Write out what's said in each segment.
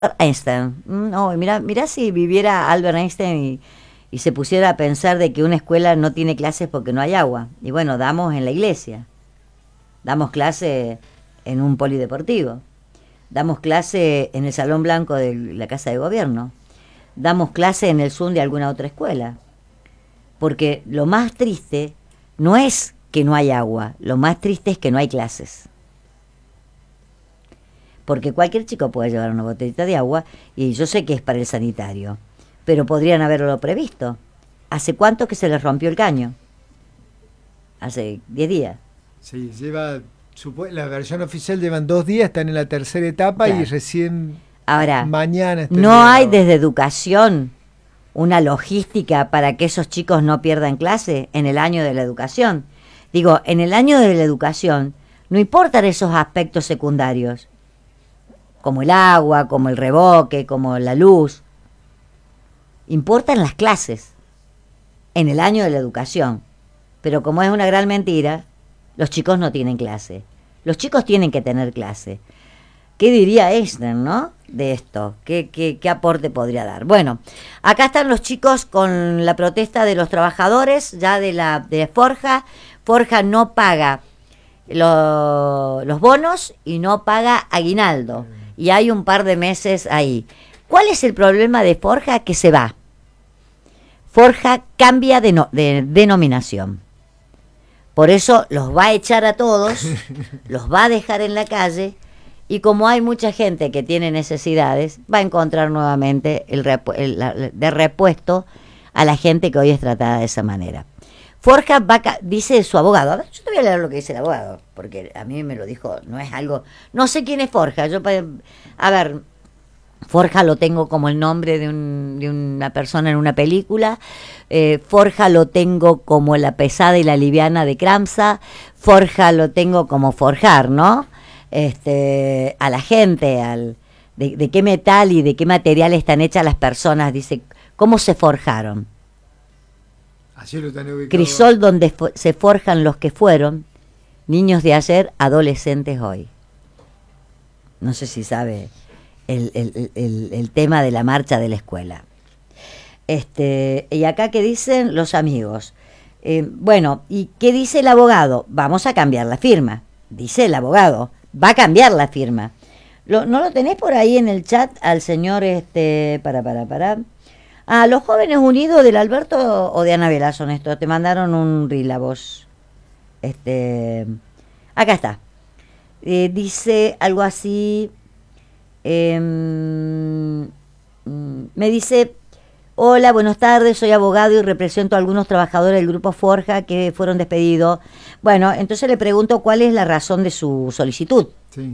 Einstein. No, mira si viviera Albert Einstein y se pusiera a pensar de que una escuela no tiene clases porque no hay agua. Y bueno, damos en la iglesia, damos clase en un polideportivo, damos clase en el Salón Blanco de la Casa de Gobierno, damos clase en el Zoom de alguna otra escuela. Porque lo más triste no es que no hay agua, lo más triste es que no hay clases. Porque cualquier chico puede llevar una botellita de agua y yo sé que es para el sanitario, pero podrían haberlo previsto. ¿Hace cuánto que se les rompió el caño? Hace 10 días. Sí, la versión oficial llevan 2 días, están en la tercera etapa y Claro. recién Ahora, mañana no tendrían hay agua. desde educación una logística para que esos chicos no pierdan clase en el año de la educación. Digo, en el año de la educación no importan esos aspectos secundarios, como el agua, como el revoque, como la luz. Importan las clases en el año de la educación. Pero como es una gran mentira, los chicos no tienen clase. Los chicos tienen que tener clase. ¿Qué diría Einstein, no? De esto. ¿Qué aporte podría dar? Bueno, acá están los chicos con la protesta de los trabajadores, ya de Forja. Forja no paga los bonos y no paga aguinaldo. Y hay un par de meses ahí. ¿Cuál es el problema de Forja? Que se va. Forja cambia de denominación. Por eso los va a echar a todos, los va a dejar en la calle y como hay mucha gente que tiene necesidades, va a encontrar nuevamente de repuesto a la gente que hoy es tratada de esa manera. Forja dice su abogado, a ver, yo te voy a leer lo que dice el abogado, porque a mí me lo dijo, no es algo, no sé quién es Forja, a ver, Forja lo tengo como el nombre de una persona en una película. Forja lo tengo como la pesada y la liviana de Kramsa. Forja lo tengo como forjar, ¿no? A la gente, de qué metal y de qué material están hechas las personas. Dice, ¿cómo se forjaron? Así lo están ubicado. Crisol donde se forjan los que fueron, niños de ayer, adolescentes hoy. No sé si sabe el tema de la marcha de la escuela. Y acá que dicen los amigos. Bueno, ¿y qué dice el abogado? Vamos a cambiar la firma. Dice el abogado, va a cambiar la firma. ¿No lo tenés por ahí en el chat al señor para? Ah, los jóvenes unidos del Alberto o de Anabela son estos. Te mandaron un reel a vos. Acá está. Dice algo así. Me dice, hola, buenas tardes, soy abogado y represento a algunos trabajadores del grupo Forja que fueron despedidos. Bueno, entonces le pregunto cuál es la razón de su solicitud. Sí.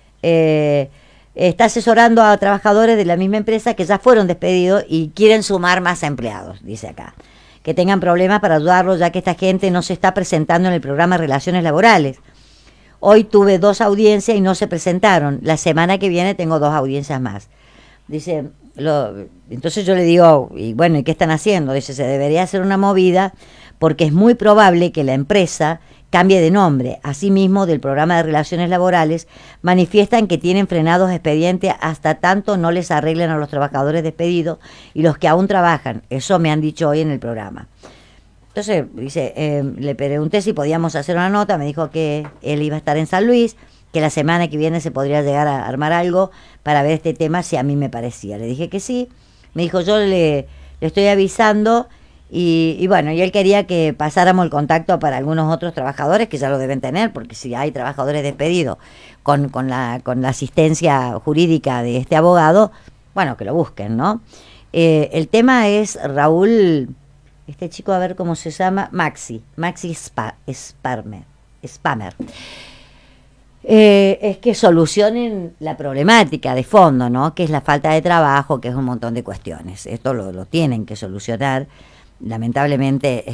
Está asesorando a trabajadores de la misma empresa que ya fueron despedidos y quieren sumar más empleados, dice acá. Que tengan problemas para ayudarlos, ya que esta gente no se está presentando en el programa de relaciones laborales. Hoy tuve 2 audiencias y no se presentaron. La semana que viene tengo 2 audiencias más. Dice, entonces yo le digo, y bueno, ¿y qué están haciendo? Dice, se debería hacer una movida porque es muy probable que la empresa cambie de nombre. Asimismo, del programa de relaciones laborales, manifiestan que tienen frenados expedientes hasta tanto no les arreglen a los trabajadores despedidos y los que aún trabajan. Eso me han dicho hoy en el programa. Entonces, dice, le pregunté si podíamos hacer una nota, me dijo que él iba a estar en San Luis, que la semana que viene se podría llegar a armar algo para ver este tema si a mí me parecía. Le dije que sí, me dijo yo le estoy avisando y bueno, y él quería que pasáramos el contacto para algunos otros trabajadores que ya lo deben tener, porque si hay trabajadores despedidos con la asistencia jurídica de este abogado, bueno, que lo busquen, ¿no? El tema es Raúl... Este chico, a ver cómo se llama, Maxi Spammer. Es que solucionen la problemática de fondo, ¿no? Que es la falta de trabajo, que es un montón de cuestiones. Esto lo tienen que solucionar. Lamentablemente,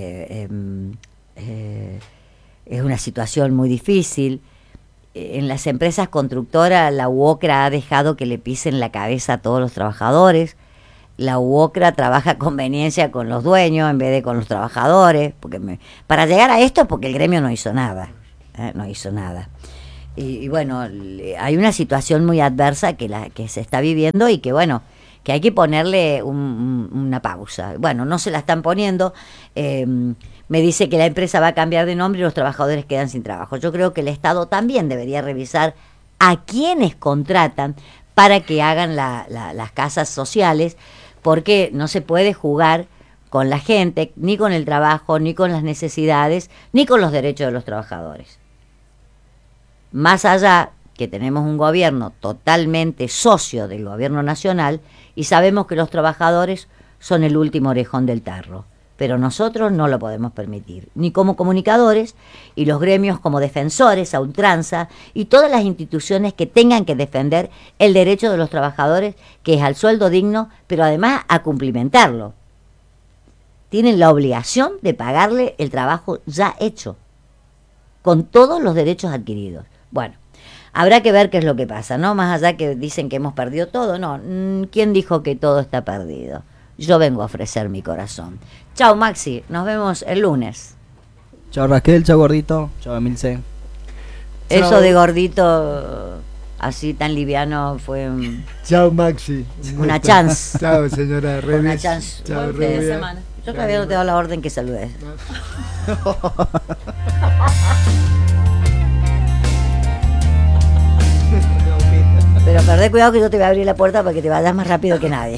es una situación muy difícil. En las empresas constructoras, la UOCRA ha dejado que le pisen la cabeza a todos los trabajadores. La UOCRA trabaja a conveniencia con los dueños en vez de con los trabajadores, para llegar a esto porque el gremio no hizo nada, no hizo nada. y bueno, hay una situación muy adversa que se está viviendo y que bueno, que hay que ponerle una pausa. Bueno, no se la están poniendo. Me dice que la empresa va a cambiar de nombre y los trabajadores quedan sin trabajo. Yo creo que el Estado también debería revisar a quienes contratan para que hagan las casas sociales, porque no se puede jugar con la gente, ni con el trabajo, ni con las necesidades, ni con los derechos de los trabajadores. Más allá que tenemos un gobierno totalmente socio del gobierno nacional y sabemos que los trabajadores son el último orejón del tarro, pero nosotros no lo podemos permitir, ni como comunicadores y los gremios como defensores a ultranza y todas las instituciones que tengan que defender el derecho de los trabajadores, que es al sueldo digno, pero además a cumplimentarlo. Tienen la obligación de pagarle el trabajo ya hecho, con todos los derechos adquiridos. Bueno, habrá que ver qué es lo que pasa, ¿no? Más allá que dicen que hemos perdido todo, no. ¿Quién dijo que todo está perdido? Yo vengo a ofrecer mi corazón. Chao, Maxi, nos vemos el lunes. Chao, Raquel, chao, Gordito, chao, Emilce. Eso Chao. de Gordito, así tan liviano, fue Chao, Maxi. una chance. Chao, señora Redes. Una chance. Chao, Buen fin de Rubia. semana. Yo todavía no te doy la orden que saludes. Pero perdé cuidado que yo te voy a abrir la puerta para que te vayas más rápido que nadie.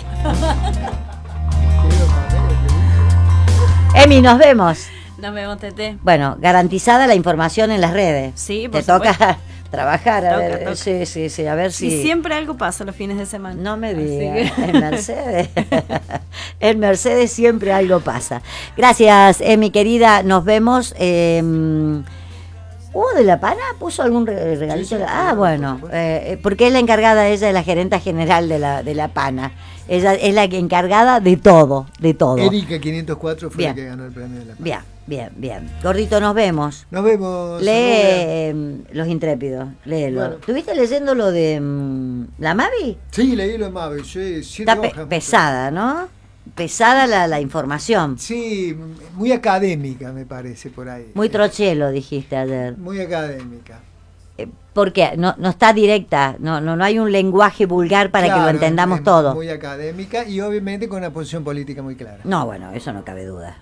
Emi, nos vemos. Nos vemos, Tete. Bueno, garantizada la información en las redes. Sí, por te toca supuesto. trabajar, a Toca, ver. toca. Sí, a ver si. Y siempre algo pasa los fines de semana. No me Así digas, que- en Mercedes. En Mercedes siempre algo pasa. Gracias, mi querida. Nos vemos. ¿Hubo de la Pana? ¿Puso algún regalito? Sí, sí, Ah, sí, bueno, por supuesto. porque es la encargada, ella es la gerenta general de la Pana. Ella es la encargada de todo, de todo. Erika 504 fue la Bien. que ganó el premio de la Paz. Bien. Gordito, nos vemos. Nos vemos. Lee Los Intrépidos, léelo. Bueno. ¿Estuviste leyendo lo de la Mavi? Sí, leí lo más. Sí, Está pesada, ¿no? Pesada la información. Sí, muy académica me parece por ahí. Muy trochelo, dijiste ayer. Muy académica. ¿Por qué? No está directa, no hay un lenguaje vulgar para que Claro, lo entendamos es todo. Muy académica y obviamente con una posición política muy clara. No, bueno, eso no cabe duda.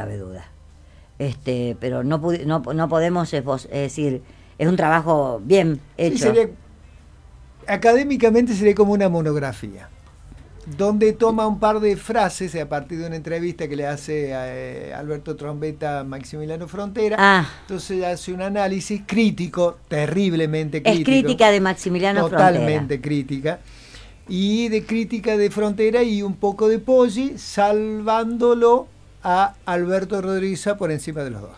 Pero no podemos decir, es un trabajo bien Sí, hecho. académicamente sería como una monografía, donde toma un par de frases a partir de una entrevista que le hace a Alberto Trombetta a Maximiliano Frontera. Ah, Entonces hace un análisis crítico, terriblemente es crítico. crítica de Maximiliano Totalmente Frontera. crítica. Y de crítica de Frontera y un poco de Poggi, salvándolo a Alberto Rodríguez por encima de los dos.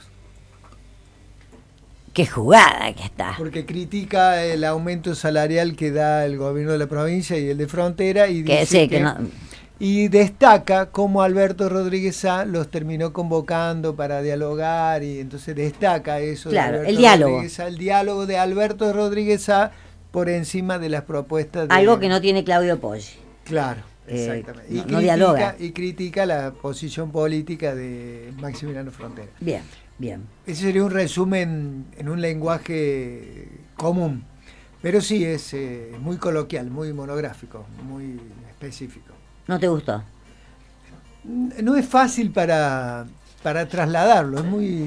Qué jugada que está. Porque critica el aumento salarial que da el gobierno de la provincia y el de Frontera y Que dice sí, que no. y destaca cómo Alberto Rodríguez Sá los terminó convocando para dialogar y entonces destaca eso. Claro, de el Alberto diálogo. Rodríguez Sá, el diálogo de Alberto Rodríguez Sá por encima de las propuestas de... Algo que no tiene Claudio Poggi. Claro, exactamente. No dialoga. Y critica la posición política de Maximiliano Frontera. Bien. Ese sería un resumen en un lenguaje común. Pero sí, es muy coloquial, muy monográfico, muy específico. ¿No te gustó? No es fácil para trasladarlo, es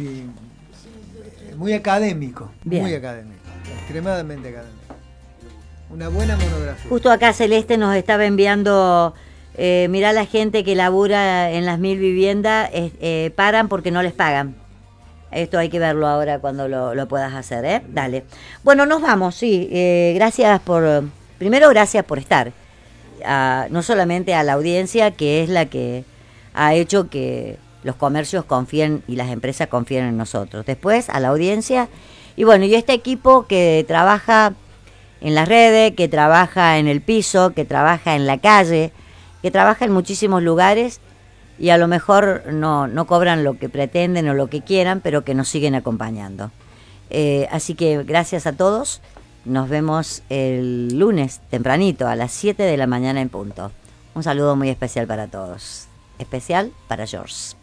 muy académico, Bien. muy académico, extremadamente académico. Una buena monografía. Justo acá Celeste nos estaba enviando, mirá la gente que labura en las 1000 viviendas, paran porque no les pagan. Esto hay que verlo ahora cuando lo puedas hacer, ¿eh? Dale. Bueno, nos vamos, sí. Primero, gracias por estar. No solamente a la audiencia, que es la que ha hecho que los comercios confíen y las empresas confíen en nosotros. Después, a la audiencia. Y bueno, y este equipo que trabaja en las redes, que trabaja en el piso, que trabaja en la calle, que trabaja en muchísimos lugares y a lo mejor no cobran lo que pretenden o lo que quieran, pero que nos siguen acompañando. Así que gracias a todos. Nos vemos el lunes tempranito a las 7 de la mañana en punto. Un saludo muy especial para todos. Especial para George.